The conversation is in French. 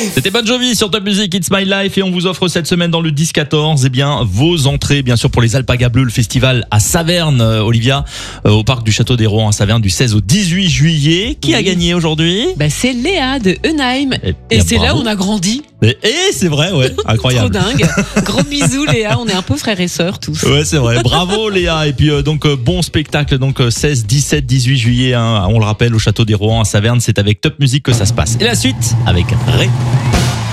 Life. C'était Bon Jovi sur Top Music, It's My Life, et on vous offre cette semaine dans le 10-14, vos entrées, bien sûr, pour les Alpagas Bleus, le festival à Saverne, Olivia, au parc du Château des Rohan à Saverne du 16 au 18 juillet. Qui a gagné aujourd'hui? C'est Léa de Eunheim. Et c'est là où on a grandi. Et c'est vrai, ouais, incroyable. Trop dingue. Gros bisous Léa, on est un peu frères et sœurs tous. Ouais, c'est vrai. Bravo Léa. Et puis bon spectacle, donc 16, 17, 18 juillet, on le rappelle, au Château des Rohan à Saverne, c'est avec Top Music que ça se passe. Et la suite avec Ray.